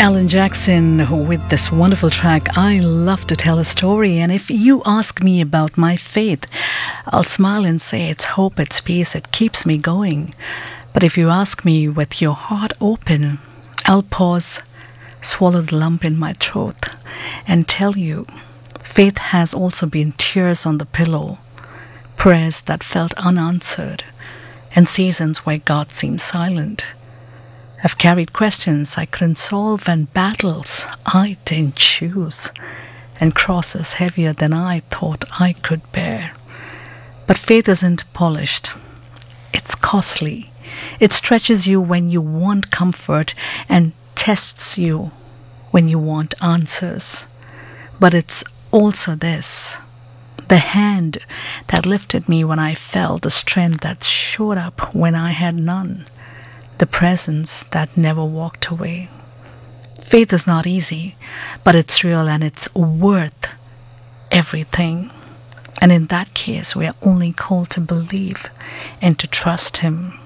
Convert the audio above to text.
Alan Jackson with this wonderful track. I love to tell a story, and if you ask me about my faith, I'll smile and say it's hope, it's peace, it keeps me going. But if you ask me with your heart open, I'll pause, swallow the lump in my throat, and tell you faith has also been tears on the pillow, prayers that felt unanswered, and seasons where God seemed silent. I've carried questions I couldn't solve and battles I didn't choose and crosses heavier than I thought I could bear. But faith isn't polished. It's costly. It stretches you when you want comfort and tests you when you want answers. But it's also this: the hand that lifted me when I fell, the strength that showed up when I had none, the presence that never walked away. Faith is not easy, but it's real and it's worth everything. And in that case, we are only called to believe and to trust Him.